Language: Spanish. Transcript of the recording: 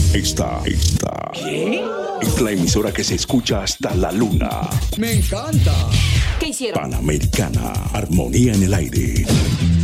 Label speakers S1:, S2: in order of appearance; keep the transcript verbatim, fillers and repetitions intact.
S1: Esta, esta
S2: ¿Qué?
S1: es la emisora que se escucha hasta la luna.
S2: Me encanta.
S3: ¿Qué hicieron?
S1: Panamericana, armonía en el aire.